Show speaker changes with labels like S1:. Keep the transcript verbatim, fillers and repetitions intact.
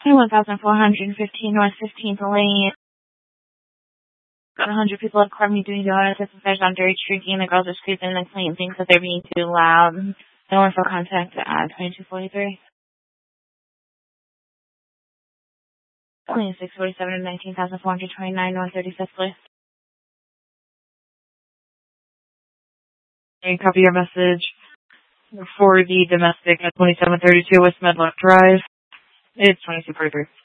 S1: one thousand four hundred fifteen North fifteenth Lane. Got one hundred people at Club Me doing donuts. There's on Dirty Streaky and the girls are sleeping and the clean thinks that they're being too loud. No one for contact at twenty-two forty-three. twenty-six forty-seven and nineteen thousand four hundred twenty-nine North thirty-fifth Place.
S2: And copy your message for the domestic at twenty-seven thirty-two West Medlock Drive. It's twenty-two forty-three.